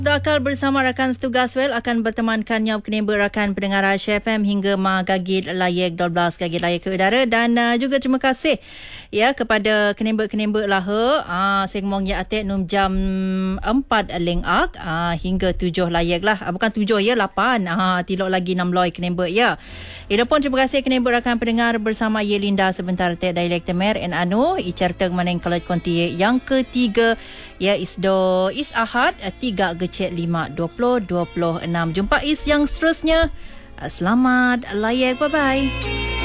Akal bersama rakan setugas Well akan bertemankannya penimba rakan pendengar Aisyah FM hingga Gagit Layek 12 Gagit Layek ke udara, dan juga terima kasih ya kepada kenimba-kenimba laha segmong ya atik num jam 4 lengak hingga 7 layek lah, bukan 7 ya 8 tilok lagi 6 loy kenimba ya. Ida pun terima kasih kenimba rakan pendengar bersama Yelinda sebentar tek dialek Temer en anu icarta maneng kalat konti yang ketiga ya isdo is Ahad 3 Gecek 5 2026. Jumpa is yang seterusnya. Selamat layek, bye bye.